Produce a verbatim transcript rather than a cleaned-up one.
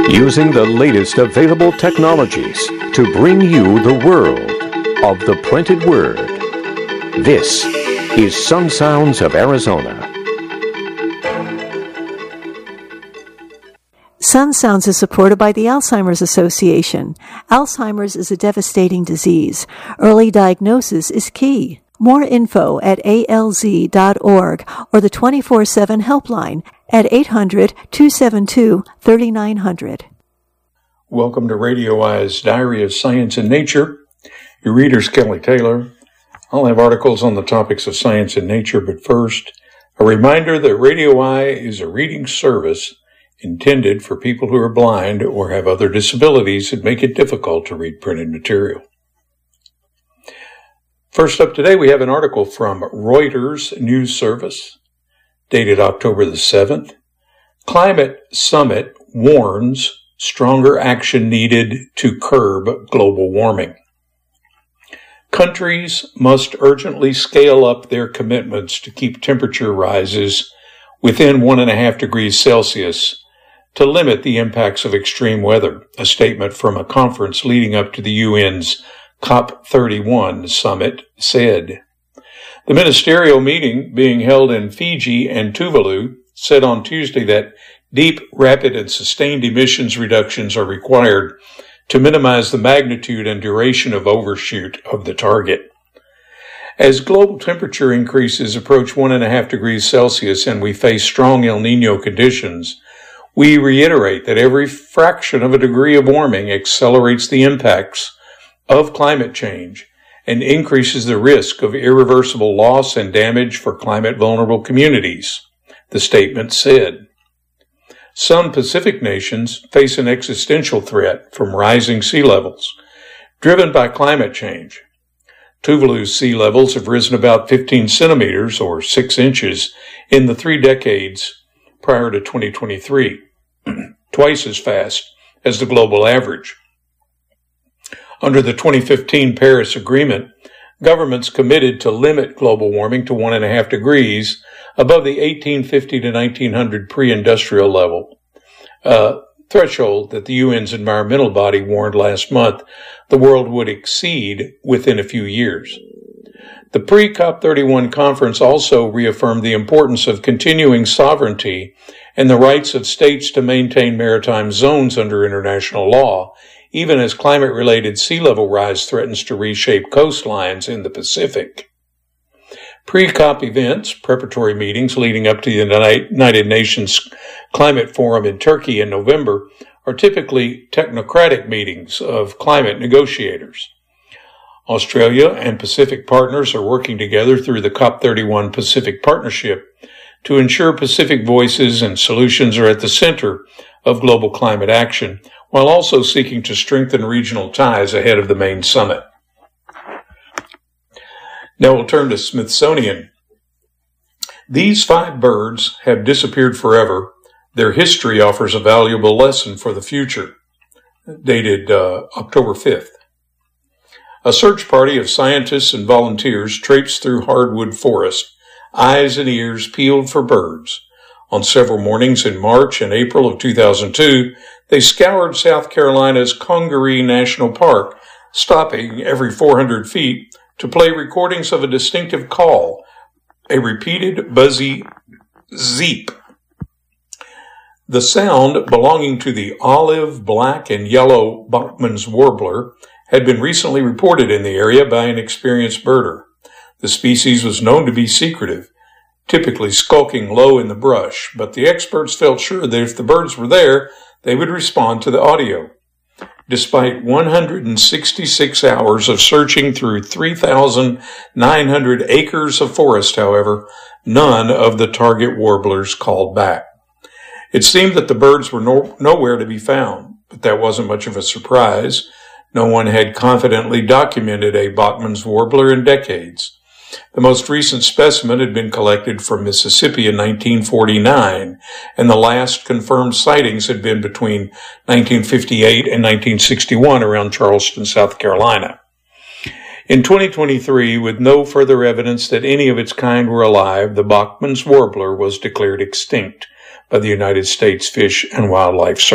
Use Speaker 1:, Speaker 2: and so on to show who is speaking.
Speaker 1: using the latest available technologies to bring you the world of the printed word. This is Sun Sounds of Arizona.
Speaker 2: Sun Sounds is supported by the Alzheimer's Association. Alzheimer's is a devastating disease. Early diagnosis is key. More info at A L Z dot org or the twenty-four seven helpline at eight hundred, two seven two, three nine zero zero.
Speaker 3: Welcome to Radio Eye's Diary of Science and Nature. Your reader's Kelly Taylor. I'll have articles on the topics of science and nature, but first, a reminder that Radio Eye is a reading service intended for people who are blind or have other disabilities that make it difficult to read printed material. First up today, we have an article from Reuters News Service, dated October the seventh. Climate Summit warns stronger action needed to curb global warming. Countries must urgently scale up their commitments to keep temperature rises within one and a half degrees Celsius to limit the impacts of extreme weather, a statement from a conference leading up to the U N's COP thirty-one summit said. The ministerial meeting being held in Fiji and Tuvalu said on Tuesday that deep, rapid, and sustained emissions reductions are required to minimize the magnitude and duration of overshoot of the target. As global temperature increases approach one and a half degrees Celsius and we face strong El Nino conditions, we reiterate that every fraction of a degree of warming accelerates the impacts of climate change and increases the risk of irreversible loss and damage for climate-vulnerable communities, the statement said. Some Pacific nations face an existential threat from rising sea levels, driven by climate change. Tuvalu's sea levels have risen about fifteen centimeters, or six inches, in the three decades prior to twenty twenty-three, twice as fast as the global average. Under the twenty fifteen Paris Agreement, governments committed to limit global warming to one and a half degrees above the eighteen fifty to nineteen hundred pre-industrial level, a threshold that the U N's environmental body warned last month the world would exceed within a few years. The pre-COP thirty-one conference also reaffirmed the importance of continuing sovereignty and the rights of states to maintain maritime zones under international law, even as climate-related sea level rise threatens to reshape coastlines in the Pacific. Pre-COP events, preparatory meetings leading up to the United Nations Climate Forum in Turkey in November, are typically technocratic meetings of climate negotiators. Australia and Pacific partners are working together through the COP thirty-one Pacific Partnership to ensure Pacific voices and solutions are at the center of global climate action, while also seeking to strengthen regional ties ahead of the main summit. Now we'll turn to Smithsonian. These five birds have disappeared forever. Their history offers a valuable lesson for the future. Dated uh, October fifth. A search party of scientists and volunteers traipsed through hardwood forest, eyes and ears peeled for birds. On several mornings in March and April of two thousand two, they scoured South Carolina's Congaree National Park, stopping every four hundred feet to play recordings of a distinctive call, a repeated buzzy zeep. The sound, belonging to the olive, black, and yellow Bachman's warbler, had been recently reported in the area by an experienced birder. The species was known to be secretive, typically skulking low in the brush, but the experts felt sure that if the birds were there, they would respond to the audio. Despite one hundred sixty-six hours of searching through three thousand nine hundred acres of forest, however, none of the target warblers called back. It seemed that the birds were no- nowhere to be found, but that wasn't much of a surprise. No one had confidently documented a Bachman's warbler in decades. The most recent specimen had been collected from Mississippi in nineteen forty-nine, and the last confirmed sightings had been between nineteen fifty-eight and nineteen sixty-one around Charleston, South Carolina. In twenty twenty-three, with no further evidence that any of its kind were alive, the Bachman's warbler was declared extinct by the United States Fish and Wildlife Service.